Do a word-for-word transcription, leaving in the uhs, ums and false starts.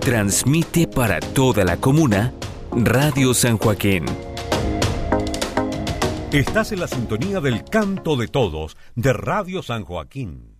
Transmite para toda la comuna Radio San Joaquín. Estás en la sintonía del Canto de Todos de Radio San Joaquín.